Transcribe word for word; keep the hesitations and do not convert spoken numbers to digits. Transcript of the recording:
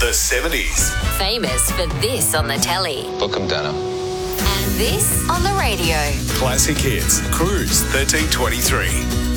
The seventies. Famous for this on the telly. Book 'em, Dana. And this on the radio. Classic hits. Cruise thirteen twenty-three.